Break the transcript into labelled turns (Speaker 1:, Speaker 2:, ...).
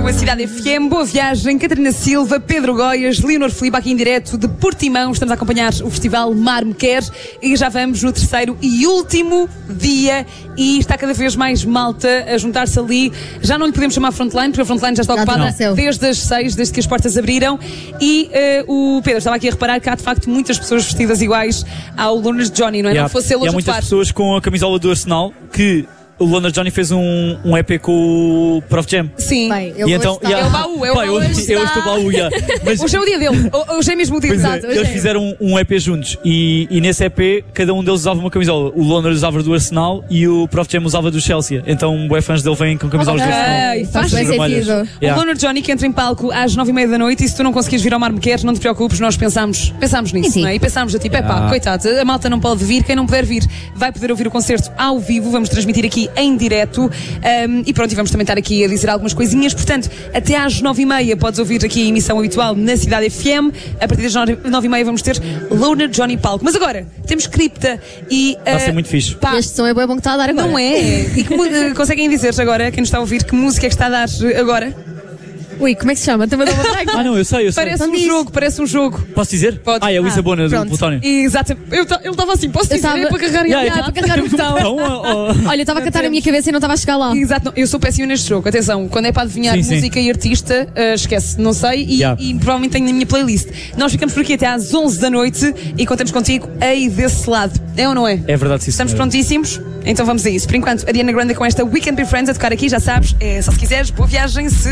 Speaker 1: a Cidade FM. Boa viagem, Catarina Silva, Pedro Goias, Leonor Filipe aqui em direto de Portimão. Estamos a acompanhar o festival Mar Me Quer e já vamos no terceiro e último dia e está cada vez mais malta a juntar-se ali. Já não lhe podemos chamar Frontline, porque a Frontline já está ocupada desde as 6, desde que as portas abriram. E o Pedro estava aqui a reparar que há de facto muitas pessoas vestidas iguais ao Loner's Johnny, não é? Não fosse ele
Speaker 2: há muitas pessoas com a camisola do Arsenal que... O Loner's Johnny fez um EP com o Prof Jam.
Speaker 1: Sim.
Speaker 3: Bem,
Speaker 2: E então,
Speaker 1: é o baú, é o baú.
Speaker 2: eu estou baú, Mas
Speaker 1: hoje é o dia dele. Hoje é mesmo o dia.
Speaker 2: é, eles fizeram um EP juntos e nesse EP cada um deles usava uma camisola. O Loner usava do Arsenal e o Prof Jam usava do Chelsea. Então bué fãs dele vêm com camisolas do Arsenal.
Speaker 3: Faz bem sentido.
Speaker 1: O Loner's Johnny que entra em palco às 9h30 da noite e se tu não conseguires vir ao Mar Me Quer, não te preocupes, nós pensámos nisso,
Speaker 3: Sim.
Speaker 1: não é? E pensámos a tipo, coitado, a malta não pode vir, quem não puder vir vai poder ouvir o concerto ao vivo, vamos transmitir aqui em direto. E pronto, e vamos também estar aqui a dizer algumas coisinhas. Portanto, até às 9h30 podes ouvir aqui a emissão habitual na Cidade FM. A partir das 9h30 vamos ter Loner's Johnny palco. Mas agora, temos cripta e...
Speaker 2: Vai ser muito fixe.
Speaker 3: Este som é bom que está a dar agora.
Speaker 1: Não é? E conseguem dizer agora, quem nos está a ouvir, que música é que está a dar agora?
Speaker 3: Ui, como é que se chama? Também não vou
Speaker 2: Não, eu sei.
Speaker 1: Parece um jogo.
Speaker 2: Posso dizer?
Speaker 1: Pode.
Speaker 2: É o Lisabona do
Speaker 3: pronto.
Speaker 2: Plutónio.
Speaker 1: Exatamente. Ele estava assim, posso dizer? É para carregar
Speaker 3: para carregar o botão. Olha, eu estava a cantar a minha cabeça e não estava a chegar lá.
Speaker 1: Exato, não, eu sou péssimo neste jogo. Atenção, quando é para adivinhar música e artista, esquece, não sei e provavelmente tenho na minha playlist. Nós ficamos por aqui até às 11 da noite e contamos contigo aí desse lado. É ou não é?
Speaker 2: É verdade, sim.
Speaker 1: Estamos prontíssimos? Então vamos a isso. Por enquanto, a Ariana Grande com esta We Can't Be Friends a tocar aqui, já sabes. É só se quiseres, boa viagem.